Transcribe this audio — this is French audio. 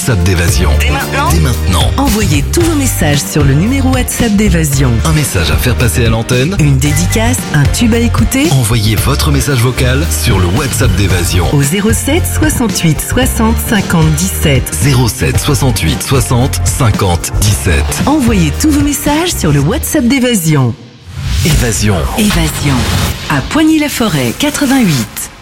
WhatsApp d'Évasion. Dès maintenant. Envoyez tous vos messages sur le numéro WhatsApp d'Évasion. Un message à faire passer à l'antenne. Une dédicace, un tube à écouter. Envoyez votre message vocal sur le WhatsApp d'Évasion. Au 07 68 60 50 17. 07 68 60 50 17. Envoyez tous vos messages sur le WhatsApp d'Évasion. Évasion. À Poigny-la-Forêt 88.